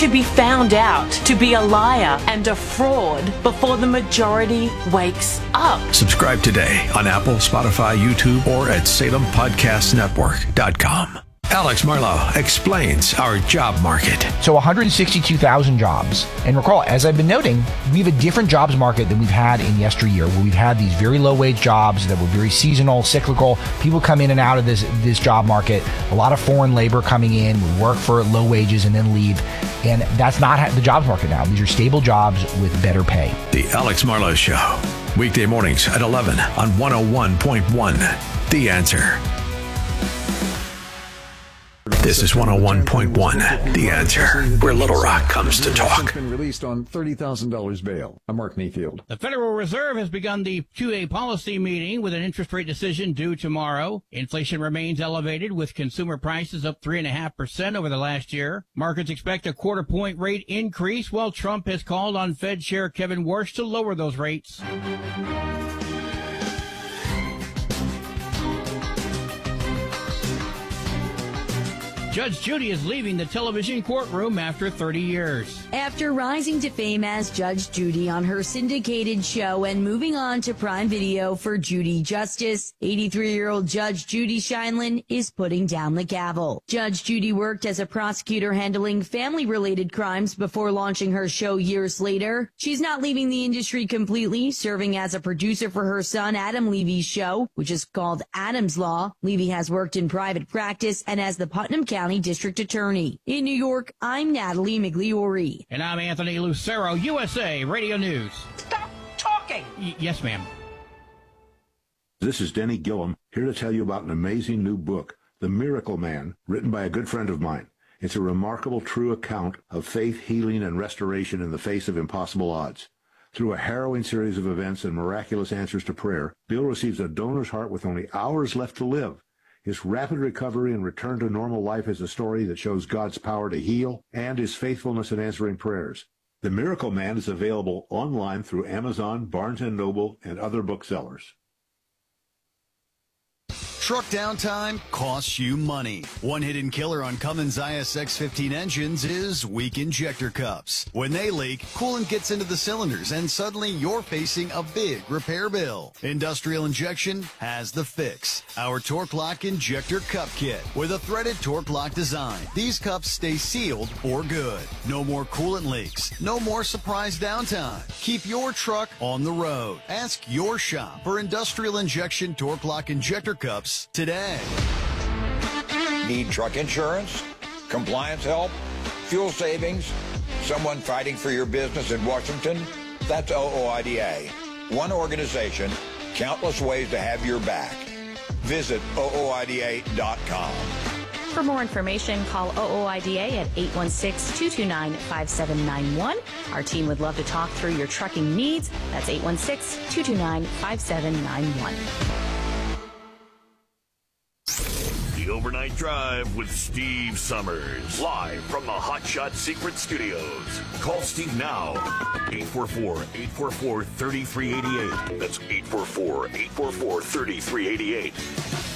to be found out to be a liar and a fraud before the majority wakes up. Subscribe today on Apple, Spotify, YouTube, or at SalemPodcastNetwork.com. Alex Marlow explains our job market. So 162,000 jobs. And recall, as I've been noting, we have a different jobs market than we've had in yesteryear, where we've had these very low-wage jobs that were very seasonal, cyclical. People come in and out of this job market. A lot of foreign labor coming in, work for low wages and then leave. And that's not the jobs market now. These are stable jobs with better pay. The Alex Marlow Show. Weekday mornings at 11 on 101.1. The Answer. This is 101.1, The Answer, where Little Rock comes to talk. Been released on $30,000 bail. I'm Mark Mayfield. The Federal Reserve has begun the 2A policy meeting with an interest rate decision due tomorrow. Inflation remains elevated with consumer prices up 3.5% over the last year. Markets expect a quarter-point rate increase, while Trump has called on Fed Chair Kevin Warsh to lower those rates. Judge Judy is leaving the television courtroom after 30 years. After rising to fame as Judge Judy on her syndicated show and moving on to Prime Video for Judy Justice, 83-year-old Judge Judy Scheinlin is putting down the gavel. Judge Judy worked as a prosecutor handling family-related crimes before launching her show years later. She's not leaving the industry completely, serving as a producer for her son Adam Levy's show, which is called Adam's Law. Levy has worked in private practice and as the Putnam County District Attorney. In New York, I'm Natalie Migliori. And I'm Anthony Lucero, USA Radio News. Stop talking! Yes, ma'am. This is Denny Gillum, here to tell you about an amazing new book, The Miracle Man, written by a good friend of mine. It's a remarkable true account of faith, healing, and restoration in the face of impossible odds. Through a harrowing series of events and miraculous answers to prayer, Bill receives a donor's heart with only hours left to live. His rapid recovery and return to normal life is a story that shows God's power to heal and his faithfulness in answering prayers. The Miracle Man is available online through Amazon, Barnes & Noble, and other booksellers. Truck downtime costs you money. One hidden killer on Cummins ISX-15 engines is weak injector cups. When they leak, coolant gets into the cylinders and suddenly you're facing a big repair bill. Industrial Injection has the fix. Our Torque Lock Injector Cup Kit with a threaded Torque Lock design. These cups stay sealed for good. No more coolant leaks. No more surprise downtime. Keep your truck on the road. Ask your shop for Industrial Injection Torque Lock Injector Cups today. Need truck insurance, compliance help, fuel savings, someone fighting for your business in Washington? That's OOIDA. One organization, countless ways to have your back. Visit OOIDA.com. For more information, call OOIDA at 816-229-5791. Our team would love to talk through your trucking needs. That's 816-229-5791. The Overnight Drive with Steve Summers. Live from the Hot Shot Secret Studios. Call Steve now. 844-844-3388. That's 844-844-3388.